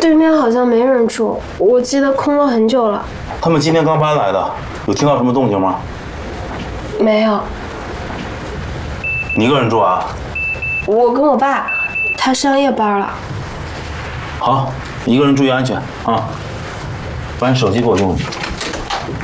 对面好像没人住，我记得空了很久了。 他们今天刚搬来的，有听到什么动静吗？ 没有。 你一个人住啊？ 我跟我爸，他上夜班了。 好，你一个人注意安全啊！把你手机给我用用。